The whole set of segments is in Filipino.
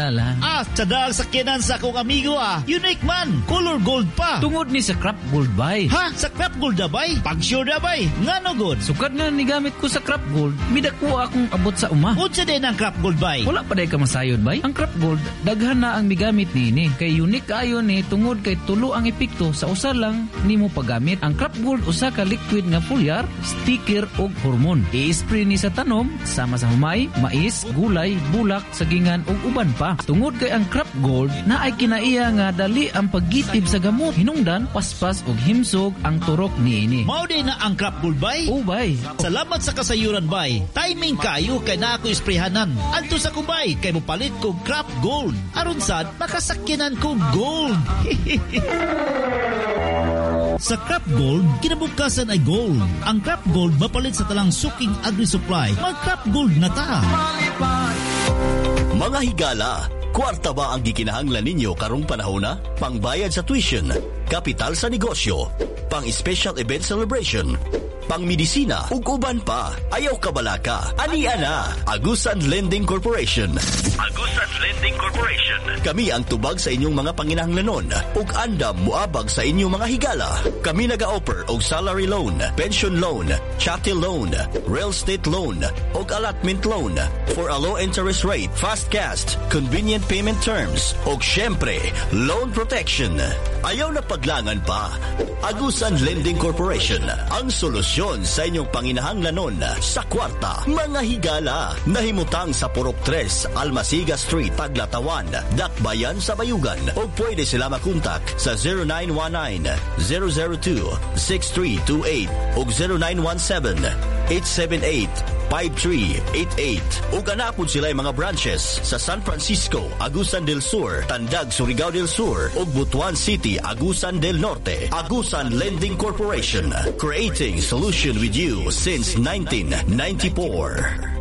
Sala. Tsadal sakyanan sa akong amigo Unique man, color gold pa. Tungod ni sa Crop Gold bay. Sa Crop Gold na bay? Pag-sure na bay? Nga no good? Sukad nga ni gamit ko sa Crop Gold, midako akong abot sa uma. Unsa din ang Crop Gold bay? Wala pa day ka masayod bay. Ang Crop Gold, daghan na ang migamit ni. Kay unique ayon ni tungod kay tulo ang epekto sa usa lang nimo paggamit. Ang Crop Gold usa ka liquid nga foliar, sticker ug hormone. I-spray ni sa tanom sama sa humay, mais, gulay, bulak, sagingan ug uban pa. Tungod kay ang Crop Gold na ay kinaiya nga dali ang paggitib sa gamot, hinungdan, paspas ug himsog ang turok niini. Mao din na ang Crop Gold bay? O bay. Salamat sa kasayuran bay. Timing kayo kay na ako isprehanan. Adto sa kubay kay mopalit ko Crop Gold. Aron sad makasakyanan ko gold. Sa Crop Gold, kinabukasan ay gold. Ang Crop Gold mapalit sa talang suking agri-supply. Mag-Crop Gold na ta. Mga higala, kwarta ba ang gikinahanglan ninyo karong panahon na? Pangbayad sa tuition, kapital sa negosyo, pang-special event celebration, pang-medisina, ug uban pa. Ayaw kabalaka. Ania na, Agusan Lending Corporation. Agusan Lending Corporation. Kami ang tubag sa inyong mga panginahanglanon ug andam muabag sa inyong mga higala. Kami naga-offer og salary loan, pension loan, chattel loan, real estate loan ug allotment loan for a low interest rate, fast cash, convenient payment terms ug syempre, loan protection. Ayaw na paglangan pa. Agusan Lending Corporation, ang solusyon sa inyong panginahanglanon sa kwarta. Mga higala, nahimutang sa Purok 3, Almasiga Street, Taglatawan, Dakbayan sa Bayugan. O pwede sila makontak sa 0919-002-6328 o 0917-878-5388. O ganapon sila yung mga branches sa San Francisco, Agusan del Sur, Tandag, Surigao del Sur o Butuan City, Agusan del Norte. Agusan Lending Corporation, creating solution with you since 1994.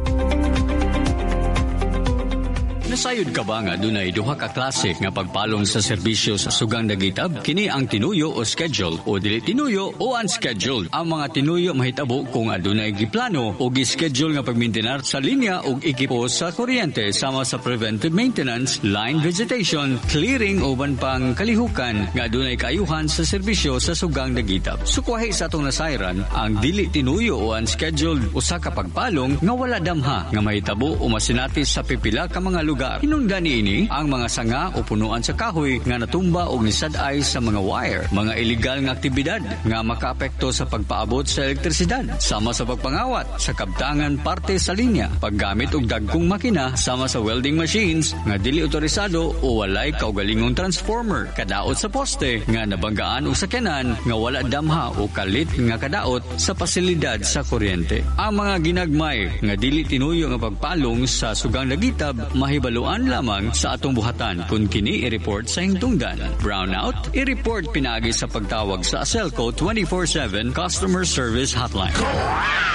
Nasayod ka ba nga dunay duha ka klase nga pagpalong sa serbisyo sa sugang dagitab? Kini ang tinuyo o schedule o dili tinuyo o unscheduled. Ang mga tinuyo mahitabo kung adunay giplano o gi-schedule nga pagmaintenar sa linya o ekipo sa kuryente sama sa preventive maintenance, line vegetation, clearing uban pang kalihukan nga adunay kaayuhan sa serbisyo sa sugang dagitab. Sukwahi sa atong nasayran ang dili tinuyo o unscheduled usa ka pagpalong nga wala damha nga mahitabo o masinati sa pipila ka mga lugar. Hinungdan niini ang mga sanga o punuan sa kahoy nga natumba o nisaday sa mga wire, mga illegal nga aktibidad nga makaapekto sa pagpaabot sa elektrisidad, sama sa pagpangawat sa kabtangan parte sa linya, paggamit og dagkong makina sama sa welding machines nga dili otorisado o walay kaugalingong transformer, kadaot sa poste nga nabanggaan og sakyanan nga wala damha o kalit nga kadaot sa pasilidad sa kuryente. Ang mga ginagmay nga dili tinuyo nga pagpalong sa sugang dagitab mahibaluan lamang sa atong buhatan kung kini i-report sa hingtungdan. Brownout, i-report pinagi sa pagtawag sa Aselco 24/7 Customer Service Hotline.